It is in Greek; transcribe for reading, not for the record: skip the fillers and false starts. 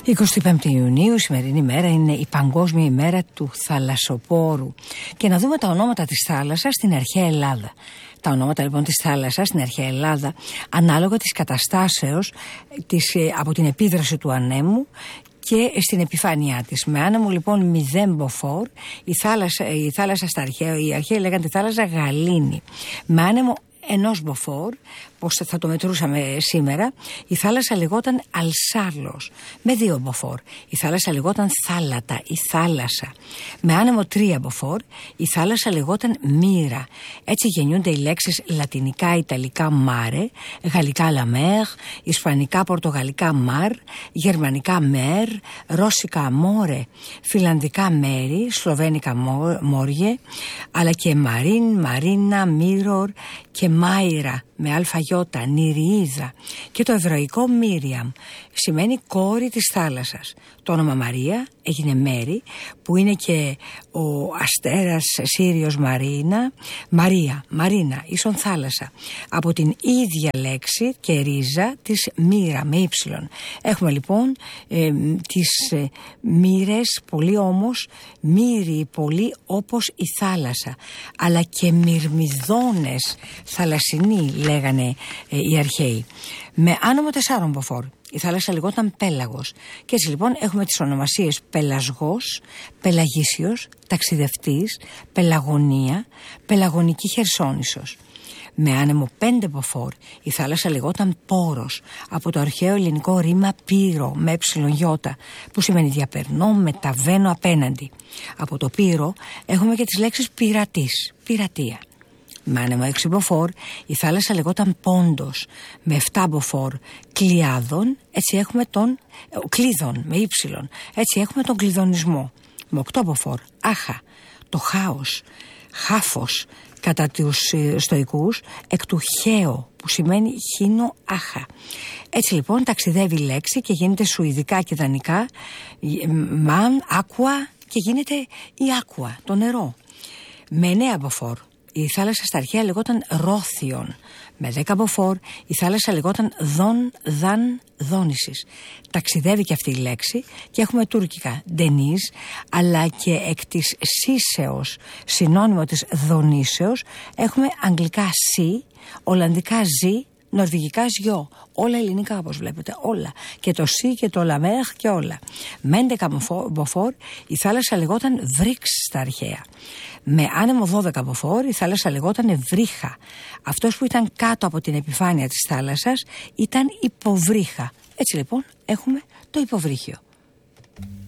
25 Ιουνίου, η σημερινή μέρα είναι η Παγκόσμια ημέρα του θαλασσοπόρου. Και να δούμε τα ονόματα της θάλασσας στην αρχαία Ελλάδα. Τα ονόματα λοιπόν της θάλασσας στην αρχαία Ελλάδα, ανάλογα της καταστάσεως από την επίδραση του ανέμου και στην επιφάνειά της. Με άνεμο λοιπόν 0 μποφόρ, η θάλασσα στα αρχαία, οι αρχαίοι λέγανε τη θάλασσα γαλήνη. Με άνεμο 1 μποφόρ, πώς θα το μετρούσαμε σήμερα, η θάλασσα λεγόταν Αλσάλος. Με 2 μποφόρ, η θάλασσα λεγόταν Θάλατα ή Θάλασσα. Με άνεμο 3 μποφόρ, η θάλασσα λεγόταν Μοίρα. Έτσι γεννιούνται οι λέξεις λατινικά, ιταλικά μάρε, γαλλικά λαμέρ, ισπανικά, πορτογαλικά μάρ, γερμανικά μέρ, ρώσικα μόρε, φιλανδικά μέρι, σλοβένικα μόριε, αλλά και μαρίν, μαρίνα, μύρορ και μάιρα με αλφαγιώτα, νηριίδα, και το εβραϊκό Μίριαμ σημαίνει κόρη της θάλασσας. Το όνομα Μαρία έγινε Μέρη, που είναι και ο αστέρας Σύριος Μαρίνα, ίσον θάλασσα, από την ίδια λέξη και ρίζα της μοίρα με ύψιλον. Έχουμε λοιπόν τις μοίρες, πολύ όμως μοίροι, πολύ όπως η θάλασσα, αλλά και μυρμιδόνες θαλασσινοί λέγανε οι αρχαίοι. Με άνομο 4 μποφόρ, η θάλασσα λεγόταν Πέλαγος. Και έτσι λοιπόν έχουμε τις ονομασίες Πελασγός, Πελαγίσιος, Ταξιδευτής, Πελαγωνία, Πελαγωνική Χερσόνησος. Με άνεμο 5 μποφόρ, η θάλασσα λεγόταν Πόρος, από το αρχαίο ελληνικό ρήμα πύρο με εψιλονιώτα, που σημαίνει διαπερνώ, μεταβαίνω απέναντι. Από το πύρο έχουμε και τις λέξεις πειρατής, πειρατεία. Με άνεμο 6 μποφόρ, η θάλασσα λεγόταν Πόντος. Με 7 ավոր, Κλειάδων, έτσι έχουμε κλείδων με ύψιλον, έτσι έχουμε τον κλειδονισμό. Με 8 μποφόρ, Άχα, το χάος, Χάφος, κατά τους στοικούς, εκ του χαίο, που σημαίνει χίνο άχα. Έτσι λοιπόν ταξιδεύει η λέξη και γίνεται σουηδικά και δανικά μαν, άκουα, και γίνεται η άκουα, το νερό. Με 9 μποφόρ, η θάλασσα στα αρχαία λεγόταν Ρόθιον. Με 10 μποφόρ, η θάλασσα λεγόταν Δόνησης. Ταξιδεύει και αυτή η λέξη και έχουμε τουρκικά Ντενίζ, αλλά και εκ της Σίσεως, συνώνυμο της Δονήσεως, έχουμε αγγλικά Σι, ολλανδικά Ζι, νορβηγικά Ζιό. Όλα ελληνικά όπως βλέπετε, όλα. Και το Σι και το Λαμέχ και όλα. Με 11 μποφόρ, η θάλασσα λεγόταν Βρίξ στα αρχαία. Με άνεμο 12 μποφόρ, η θάλασσα λεγόταν Βρίχα. Αυτός που ήταν κάτω από την επιφάνεια της θάλασσας ήταν υποβρύχα. Έτσι λοιπόν έχουμε το υποβρύχιο.